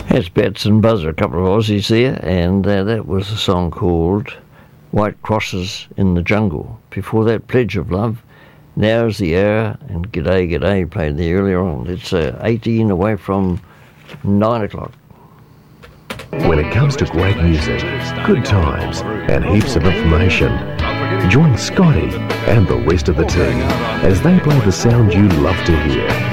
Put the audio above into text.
That's Bats and Buzzer, a couple of Aussies there, and that was a song called White Crosses in the Jungle. Before that, Pledge of Love, Now's the Hour, and G'day G'day played there earlier on. It's 18 away from 9 o'clock. When it comes to great music, good times, and heaps of information, join Scotty and the rest of the team as they play the sound you love to hear.